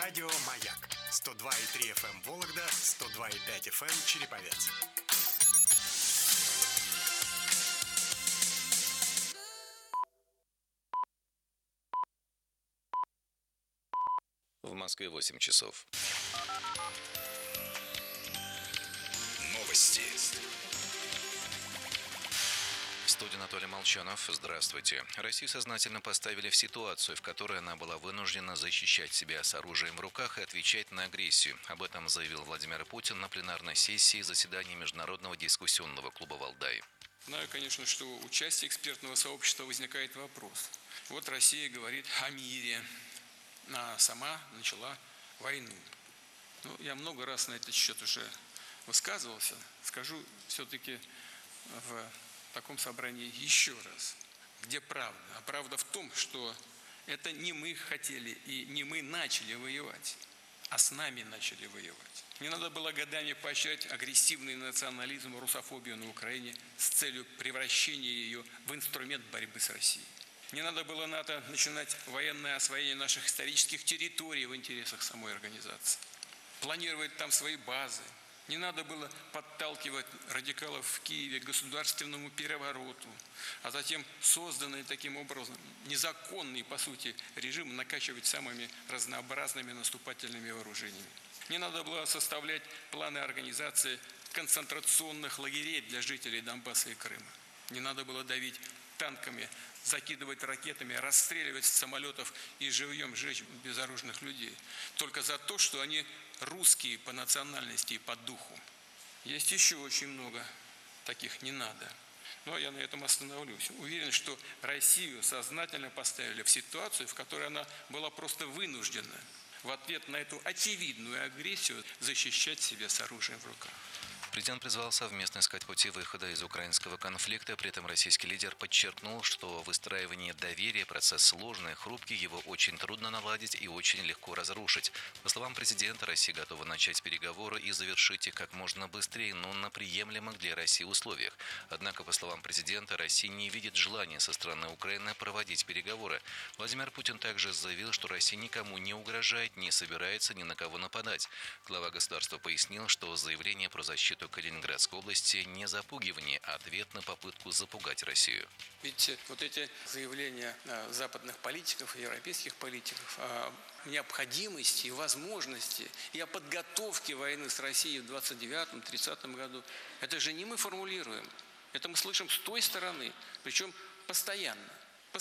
Радио «Маяк» 102,3 FM Вологда, 102,5 FM Череповец. В Москве 8 часов. Новости. В студии Анатолий Молчанов. Здравствуйте. Россию сознательно поставили в ситуацию, в которой она была вынуждена защищать себя с оружием в руках и отвечать на агрессию. Об этом заявил Владимир Путин на пленарной сессии заседания Международного дискуссионного клуба «Валдай». Знаю, конечно, что у части экспертного сообщества возникает вопрос. Вот Россия говорит о мире, а сама начала войну. Я много раз на этот счет уже высказывался. Скажу все-таки в таком собрании еще раз. Где правда? А правда в том, что это не мы хотели и не мы начали воевать, а с нами начали воевать. Не надо было годами поощрять агрессивный национализм, русофобию на Украине с целью превращения ее в инструмент борьбы с Россией. Не надо было НАТО начинать военное освоение наших исторических территорий в интересах самой организации, планировать там свои базы. Не надо было подталкивать радикалов в Киеве к государственному перевороту, а затем созданный таким образом незаконный, по сути, режим накачивать самыми разнообразными наступательными вооружениями. Не надо было составлять планы организации концентрационных лагерей для жителей Донбасса и Крыма. Не надо было давить танками, закидывать ракетами, расстреливать с самолетов и живьем жечь безоружных людей. Только за то, что они русские по национальности и по духу. Есть еще очень много таких «не надо». Но я на этом остановлюсь. Уверен, что Россию сознательно поставили в ситуацию, в которой она была просто вынуждена в ответ на эту очевидную агрессию защищать себя с оружием в руках. Президент призвал совместно искать пути выхода из украинского конфликта. При этом российский лидер подчеркнул, что выстраивание доверия – процесс сложный, хрупкий, его очень трудно наладить и очень легко разрушить. По словам президента, Россия готова начать переговоры и завершить их как можно быстрее, но на приемлемых для России условиях. Однако, по словам президента, Россия не видит желания со стороны Украины проводить переговоры. Владимир Путин также заявил, что Россия никому не угрожает, не собирается ни на кого нападать. Глава государства пояснил, что заявление про защиту Калининградской области не запугивание, а ответ на попытку запугать Россию. Ведь вот эти заявления западных политиков и европейских политиков о необходимости и возможности и о подготовке войны с Россией в 29-30 году, это же не мы формулируем. Это мы слышим с той стороны, причем постоянно.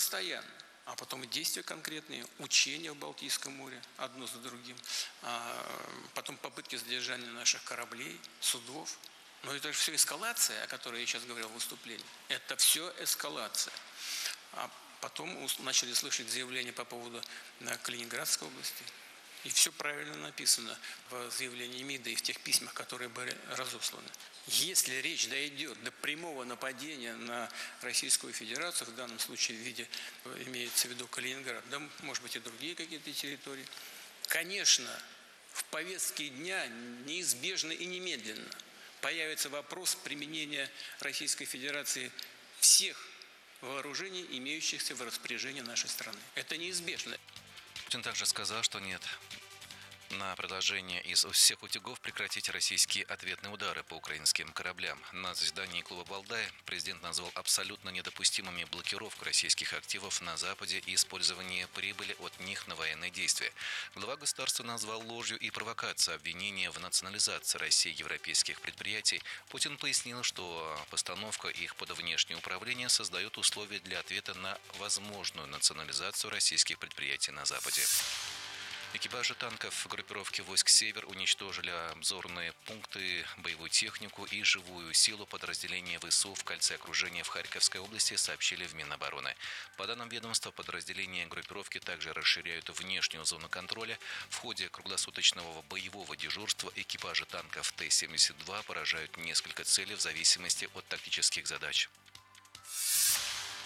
А потом и действия конкретные, учения в Балтийском море, одно за другим. Потом попытки задержания наших кораблей, судов. Но это же все эскалация, о которой я сейчас говорил в выступлении. Это все эскалация. А потом начали слышать заявления по поводу Калининградской области. И все правильно написано в заявлении МИДа и в тех письмах, которые были разосланы. Если речь дойдет до прямого нападения на Российскую Федерацию, в данном случае в виде, имеется в виду Калининград, да, может быть и другие какие-то территории, конечно, в повестке дня неизбежно и немедленно появится вопрос применения Российской Федерации всех вооружений, имеющихся в распоряжении нашей страны. Это неизбежно. Путин также сказал, что нет на предложение из всех утюгов прекратить российские ответные удары по украинским кораблям. На заседании клуба «Валдай» президент назвал абсолютно недопустимыми блокировку российских активов на Западе и использование прибыли от них на военные действия. Глава государства назвал ложью и провокацией обвинения в национализации России европейских предприятий. Путин пояснил, что постановка их под внешнее управление создает условия для ответа на возможную национализацию российских предприятий на Западе. Экипажи танков группировки войск «Север» уничтожили обзорные пункты, боевую технику и живую силу подразделения ВСУ в кольце окружения в Харьковской области, сообщили в Минобороны. По данным ведомства, подразделения группировки также расширяют внешнюю зону контроля. В ходе круглосуточного боевого дежурства экипажи танков Т-72 поражают несколько целей в зависимости от тактических задач.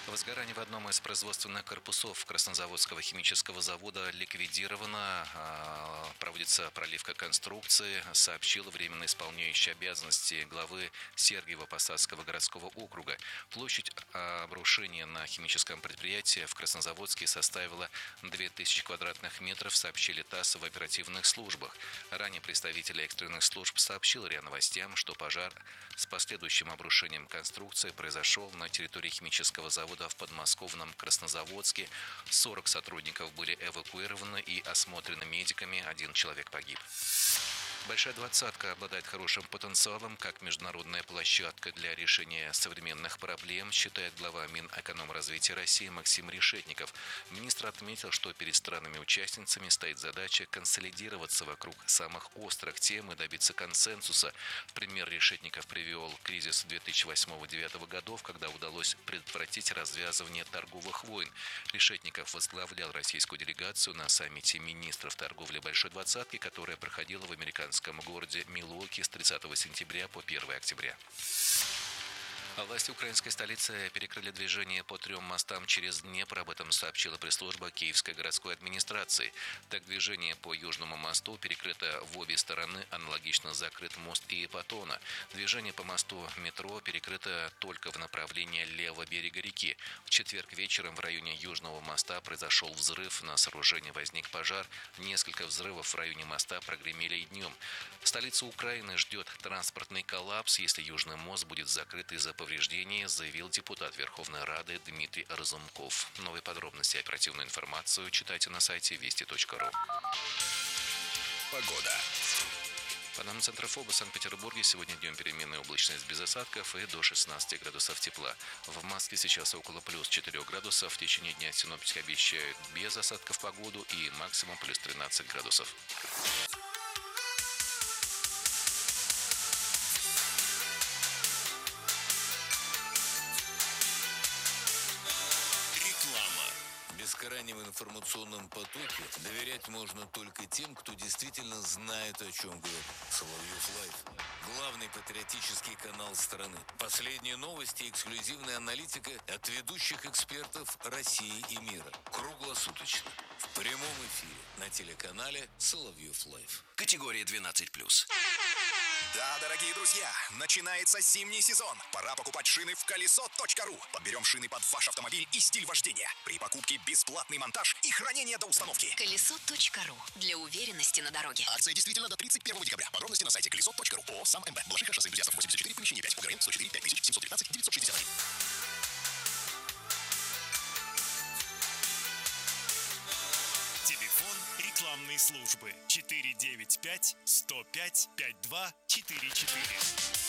Возгорание в одном из производственных корпусов Краснозаводского химического завода ликвидировано. Проводится проливка конструкции, сообщил временно исполняющий обязанности главы Сергиево-Посадского городского округа. Площадь обрушения на химическом предприятии в Краснозаводске составила 2000 квадратных метров, сообщили ТАСС в оперативных службах. Ранее представители экстренных служб сообщил РИА Новостям, что пожар с последующим обрушением конструкции произошел на территории химического завода в подмосковном Краснозаводске. 40 сотрудников были эвакуированы и осмотрены медиками. 1 человек погиб. Большая двадцатка обладает хорошим потенциалом как международная площадка для решения современных проблем, считает глава Минэкономразвития России Максим Решетников. Министр отметил, что перед странами-участницами стоит задача консолидироваться вокруг самых острых тем и добиться консенсуса. В пример Решетников привел кризис 2008-2009 годов, когда удалось предотвратить развязывание торговых войн. Решетников возглавлял российскую делегацию на саммите министров торговли Большой двадцатки, которая проходила в американском городе Милуоки с 30 сентября по 1 октября. Власти украинской столицы перекрыли движение по 3 мостам через Днепр. Об этом сообщила пресс-служба Киевской городской администрации. Так, движение по Южному мосту перекрыто в обе стороны, аналогично закрыт мост Иепатона. Движение по мосту метро перекрыто только в направлении левого берега реки. В четверг вечером в районе Южного моста произошел взрыв. На сооружении возник пожар. Несколько взрывов в районе моста прогремели и днем. Столицу Украины ждет транспортный коллапс, если Южный мост будет закрыт из-за повреждений, заявил депутат Верховной Рады Дмитрий Разумков. Новые подробности и оперативную информацию читайте на сайте вести.ру. Погода. По данным Центра ФОБа, в Санкт-Петербурге сегодня днем переменная облачность без осадков и до 16 градусов тепла. В Москве сейчас около плюс 4 градусов. В течение дня синоптики обещают без осадков погоду и максимум плюс 13 градусов. В бескрайнем информационном потоке доверять можно только тем, кто действительно знает, о чем говорит. Соловьев Лайв. Главный патриотический канал страны. Последние новости и эксклюзивная аналитика от ведущих экспертов России и мира. Круглосуточно. В прямом эфире на телеканале Соловьев Лайв. Категория 12+. Да, дорогие друзья, начинается зимний сезон. Пора покупать шины в колесо.ру. Подберем шины под ваш автомобиль и стиль вождения. При покупке бесплатный монтаж и хранение до установки. Колесо.ру. Для уверенности на дороге. Акция действительно до 31 декабря. Подробности на сайте колесо.ру. ООО «Сам МБ». Балашиха, шоссе Энтузиастов, 84, помещение 5. УГРН 104 5719 961. Телефон рекламной службы 495 105 52 44.